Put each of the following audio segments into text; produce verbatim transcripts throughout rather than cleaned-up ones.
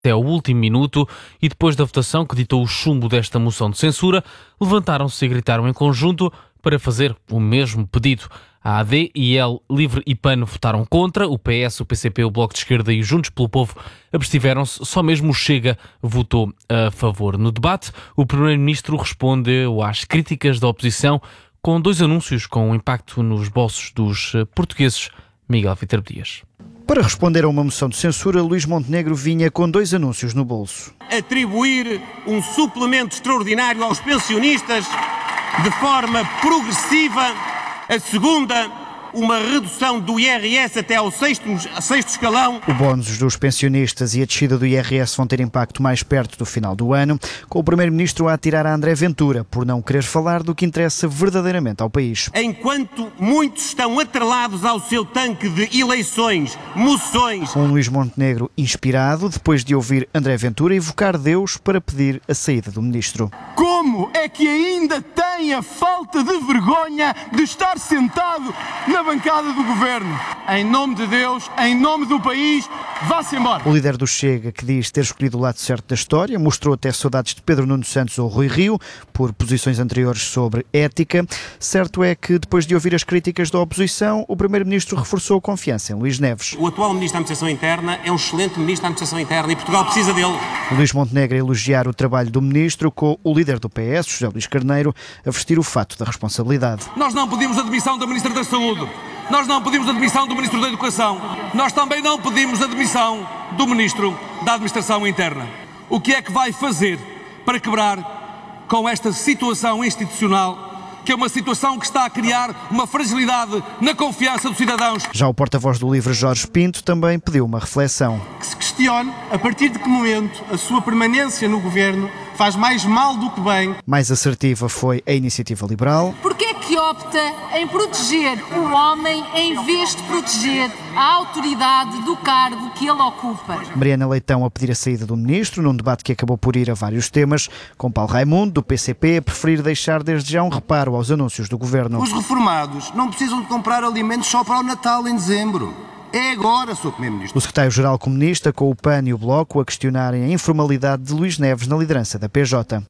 até ao último minuto e depois da votação que ditou o chumbo desta moção de censura, levantaram-se e gritaram em conjunto para fazer o mesmo pedido. A A D, I L, Livre e P A N votaram contra, o P S, o P C P, o Bloco de Esquerda e o Juntos pelo Povo abstiveram-se, só mesmo o Chega votou a favor. No debate, o Primeiro-Ministro respondeu às críticas da oposição com dois anúncios com impacto nos bolsos dos portugueses. Miguel Viterbo Dias. Para responder a uma moção de censura, Luís Montenegro vinha com dois anúncios no bolso. Atribuir um suplemento extraordinário aos pensionistas de forma progressiva. A segunda, uma redução do I R S até ao sexto, sexto escalão. O bónus dos pensionistas e a descida do I R S vão ter impacto mais perto do final do ano, com o Primeiro-Ministro a atirar a André Ventura por não querer falar do que interessa verdadeiramente ao país. Enquanto muitos estão atrelados ao seu tanque de eleições, moções. Um Luís Montenegro inspirado, depois de ouvir André Ventura evocar Deus para pedir a saída do Ministro. Como é que ainda tem a falta de vergonha de estar sentado na bancada do Governo? Em nome de Deus, em nome do país, vá-se embora. O líder do Chega, que diz ter escolhido o lado certo da história, mostrou até saudades de Pedro Nuno Santos ou Rui Rio, por posições anteriores sobre ética. Certo é que, depois de ouvir as críticas da oposição, o Primeiro-Ministro reforçou a confiança em Luís Neves. O atual Ministro da Administração Interna é um excelente Ministro da Administração Interna e Portugal precisa dele. Luís Montenegro a elogiar o trabalho do Ministro, com o líder do P S, José Luís Carneiro, a vestir o fato da responsabilidade. Nós não pedimos a demissão da Ministra da Saúde. Nós não pedimos a demissão do Ministro da Educação. Nós também não pedimos a demissão do Ministro da Administração Interna. O que é que vai fazer para quebrar com esta situação institucional, que é uma situação que está a criar uma fragilidade na confiança dos cidadãos? Já o porta-voz do LIVRE, Jorge Pinto, também pediu uma reflexão. Que se questione a partir de que momento a sua permanência no Governo faz mais mal do que bem. Mais assertiva foi a Iniciativa Liberal. Porquê é que opta em proteger o homem em vez de proteger a autoridade do cargo que ele ocupa? Mariana Leitão a pedir a saída do Ministro, num debate que acabou por ir a vários temas, com Paulo Raimundo, do P C P, a preferir deixar desde já um reparo aos anúncios do Governo. Os reformados não precisam de comprar alimentos só para o Natal em dezembro. É agora, senhor Primeiro-Ministro. O secretário-geral comunista, com o P A N e o Bloco, a questionarem a informalidade de Luís Neves na liderança da P J.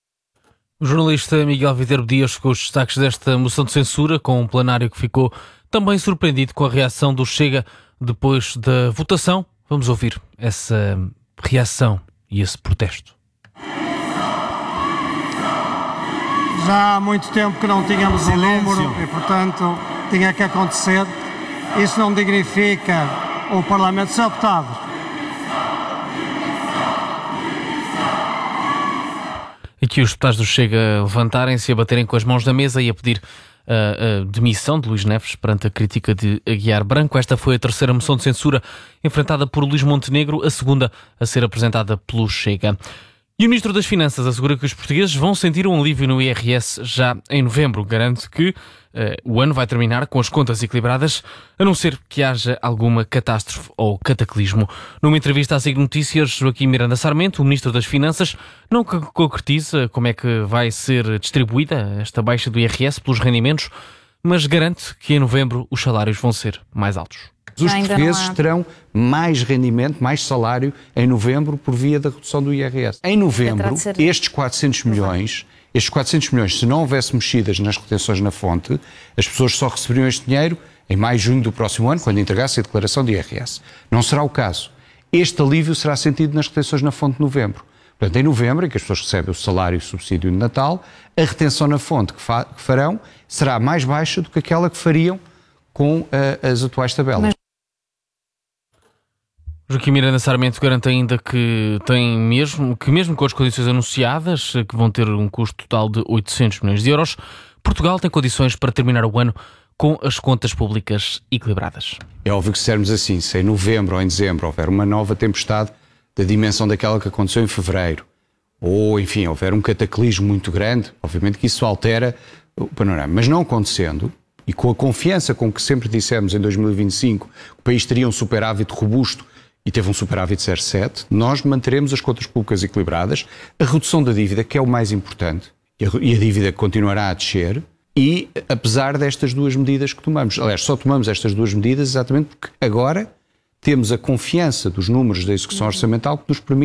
O jornalista Miguel Viterbo Dias com os destaques desta moção de censura, com um plenário que ficou também surpreendido com a reação do Chega depois da votação. Vamos ouvir essa reação e esse protesto. Já há muito tempo que não tínhamos um número e, portanto, tinha que acontecer. Isso não dignifica o Parlamento ser optado. Aqui os deputados do Chega levantarem-se, a baterem com as mãos na mesa e a pedir a, a demissão de Luís Neves perante a crítica de Aguiar Branco. Esta foi a terceira moção de censura enfrentada por Luís Montenegro, a segunda a ser apresentada pelo Chega. E o Ministro das Finanças assegura que os portugueses vão sentir um alívio no I R S já em novembro. Garante que uh, o ano vai terminar com as contas equilibradas, a não ser que haja alguma catástrofe ou cataclismo. Numa entrevista à S I G Notícias, Joaquim Miranda Sarmento, o Ministro das Finanças, não concretiza como é que vai ser distribuída esta baixa do I R S pelos rendimentos, mas garante que em novembro os salários vão ser mais altos. Os portugueses terão mais rendimento, mais salário em novembro por via da redução do I R S. Em novembro, estes quatrocentos milhões, estes quatrocentos milhões, se não houvesse mexidas nas retenções na fonte, as pessoas só receberiam este dinheiro em maio, junho do próximo ano, quando entregasse a declaração de I R S. Não será o caso. Este alívio será sentido nas retenções na fonte de novembro. Portanto, em novembro, em que as pessoas recebem o salário e o subsídio de Natal, a retenção na fonte que, fa- que farão será mais baixa do que aquela que fariam com uh, as atuais tabelas. Mas... Joaquim Miranda Sarmento garante ainda que tem mesmo, que mesmo com as condições anunciadas, que vão ter um custo total de oitocentos milhões de euros, Portugal tem condições para terminar o ano com as contas públicas equilibradas. É óbvio que se dissermos assim, se em novembro ou em dezembro houver uma nova tempestade da dimensão daquela que aconteceu em fevereiro, ou enfim, houver um cataclismo muito grande, obviamente que isso altera o panorama. Mas não acontecendo, e com a confiança com que sempre dissemos em dois mil e vinte e cinco que o país teria um superávit robusto, e teve um superávit de zero vírgula sete, nós manteremos as contas públicas equilibradas, a redução da dívida, que é o mais importante, e a, e a dívida continuará a descer, e apesar destas duas medidas que tomamos. Aliás, só tomamos estas duas medidas exatamente porque agora temos a confiança dos números da execução orçamental que nos permite